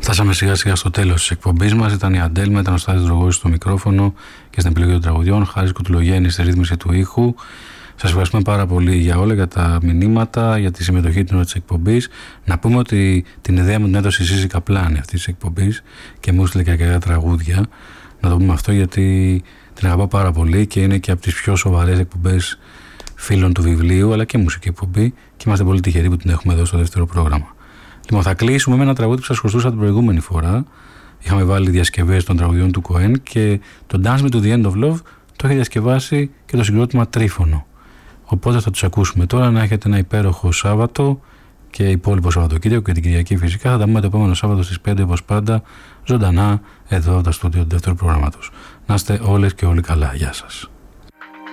Φτάσαμε σιγά σιγά στο τέλος της εκπομπής μας. Ήταν η Αντέλ με τον Στάθη Δρογόση στο μικρόφωνο και στην επιλογή των τραγουδιών, Χάρης Κουτουλογέννη στη ρύθμιση του ήχου. Σας ευχαριστούμε πάρα πολύ για όλα, για τα μηνύματα, για τη συμμετοχή την ώρα της εκπομπής. Να πούμε ότι την ιδέα μου την έδωσε η Ζήση Καπλάνη αυτής της εκπομπής και μου έστειλε και αρκετά τραγούδια. Να το πούμε αυτό γιατί την αγαπάω πάρα πολύ και είναι και από τις πιο σοβαρές εκπομπές φίλων του βιβλίου, αλλά και μουσική εκπομπή, και είμαστε πολύ τυχεροί που την έχουμε εδώ στο δεύτερο πρόγραμμα. Λοιπόν, θα κλείσουμε με ένα τραγούδι που σας χρωστούσα την προηγούμενη φορά. Είχαμε βάλει διασκευές των τραγουδιών του Κοέν και το Dance Me to the End of Love το έχει διασκευάσει και το συγκρότημα Τρίφωνο. Οπότε θα τους ακούσουμε τώρα. Να έχετε ένα υπέροχο Σάββατο και υπόλοιπο Σαββατοκύριακο και την Κυριακή φυσικά. Θα τα πούμε το επόμενο Σάββατο στις 5 όπως πάντα, ζωντανά εδώ από τα στούντιο του δεύτερου προγράμματος. Να είστε όλες και όλοι καλά. Γεια σας.